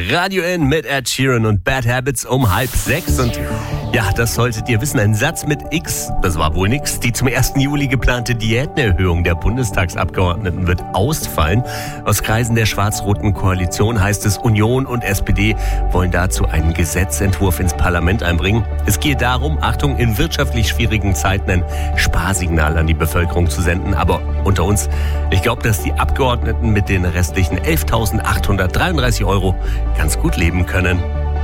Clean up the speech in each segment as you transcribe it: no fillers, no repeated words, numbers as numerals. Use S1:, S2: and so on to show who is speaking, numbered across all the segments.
S1: Radio N mit Ed Sheeran und Bad Habits um 5:30. Und ja, das solltet ihr wissen. Ein Satz mit X, das war wohl nix. Die zum 1. Juli geplante Diätenerhöhung der Bundestagsabgeordneten wird ausfallen. Aus Kreisen der schwarz-roten Koalition heißt es, Union und SPD wollen dazu einen Gesetzentwurf ins Parlament einbringen. Es geht darum, Achtung, in wirtschaftlich schwierigen Zeiten ein Sparsignal an die Bevölkerung zu senden. Aber unter uns, ich glaube, dass die Abgeordneten mit den restlichen 11.833 € ganz gut leben können.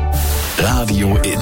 S2: Radio In.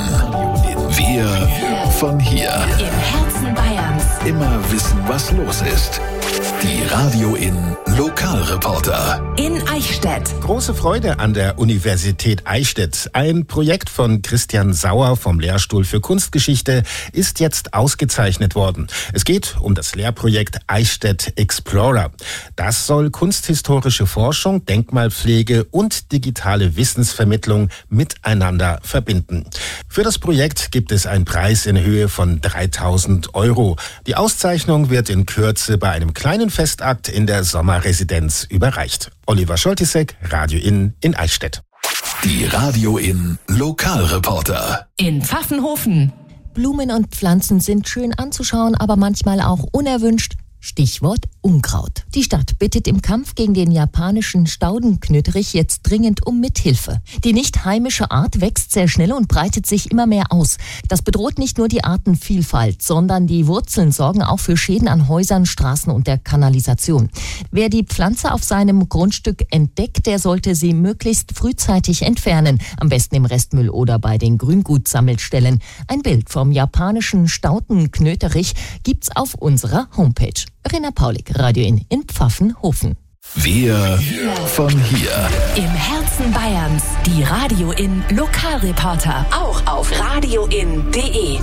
S2: Wir von hier.
S3: Im Herzen Bayerns.
S2: Immer wissen, was los ist. Die Radio In Lokalreporter.
S3: In Eichstätt.
S4: Große Freude an der Universität Eichstätt. Ein Projekt von Christian Sauer vom Lehrstuhl für Kunstgeschichte ist jetzt ausgezeichnet worden. Es geht um das Lehrprojekt Eichstätt Explorer. Das soll kunsthistorische Forschung, Denkmalpflege und digitale Wissensvermittlung miteinander verbinden. Für das Projekt gibt es einen Preis in Höhe von 3.000 €. Die Auszeichnung wird in Kürze bei einem kleinen Festakt in der Sommerresidenz überreicht. Oliver Scholtisek, Radio in Eichstätt.
S2: Die Radio In Lokalreporter.
S3: In Pfaffenhofen.
S5: Blumen und Pflanzen sind schön anzuschauen, aber manchmal auch unerwünscht. Stichwort Unkraut. Die Stadt bittet im Kampf gegen den japanischen Staudenknöterich jetzt dringend um Mithilfe. Die nicht heimische Art wächst sehr schnell und breitet sich immer mehr aus. Das bedroht nicht nur die Artenvielfalt, sondern die Wurzeln sorgen auch für Schäden an Häusern, Straßen und der Kanalisation. Wer die Pflanze auf seinem Grundstück entdeckt, der sollte sie möglichst frühzeitig entfernen. Am besten im Restmüll oder bei den Grüngutsammelstellen. Ein Bild vom japanischen Staudenknöterich gibt's auf unserer Homepage. Verena Paulik, Radio in Pfaffenhofen.
S2: Wir von hier.
S3: Im Herzen Bayerns. Die Radio In Lokalreporter. Auch auf radioin.de.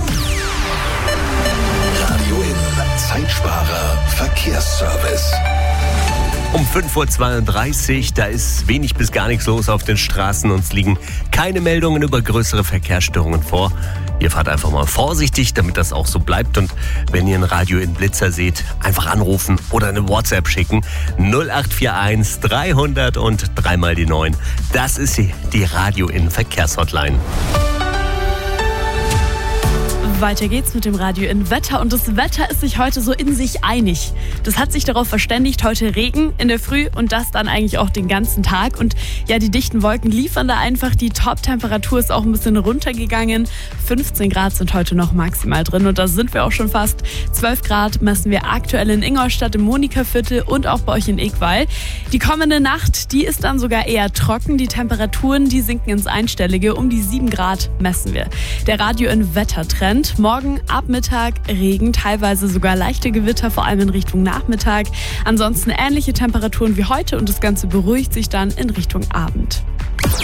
S2: Radio In Zeitsparer Verkehrsservice.
S1: Um 5:32 Uhr, da ist wenig bis gar nichts los auf den Straßen. Uns liegen keine Meldungen über größere Verkehrsstörungen vor. Ihr fahrt einfach mal vorsichtig, damit das auch so bleibt. Und wenn ihr einen Radio in Blitzer seht, einfach anrufen oder eine WhatsApp schicken. 0841 300 und 3 mal die 9. Das ist die Radio in Verkehrshotline.
S6: Weiter geht's mit dem Radio in Wetter und das Wetter ist sich heute so in sich einig. Das hat sich darauf verständigt, heute Regen in der Früh und das dann eigentlich auch den ganzen Tag. Und ja, die dichten Wolken liefern da einfach. Die Top-Temperatur ist auch ein bisschen runtergegangen. 15 Grad sind heute noch maximal drin und da sind wir auch schon fast. 12 Grad messen wir aktuell in Ingolstadt im Monika-Viertel und auch bei euch in Egwall. Die kommende Nacht, die ist dann sogar eher trocken. Die Temperaturen, die sinken ins Einstellige. Um die 7 Grad messen wir. Der Radio in Wettertrend. Morgen ab Mittag Regen, teilweise sogar leichte Gewitter, vor allem in Richtung Nachmittag. Ansonsten ähnliche Temperaturen wie heute und das Ganze beruhigt sich dann in Richtung Abend.